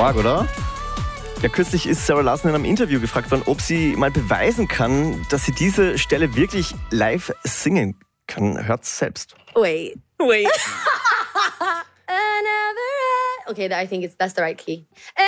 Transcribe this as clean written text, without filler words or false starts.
Org, oder? Ja, kürzlich ist Sarah Larsson in einem Interview gefragt worden, ob sie mal beweisen kann, dass sie diese Stelle wirklich live singen kann. Hört's selbst. Wait. Okay, I think that's the right key.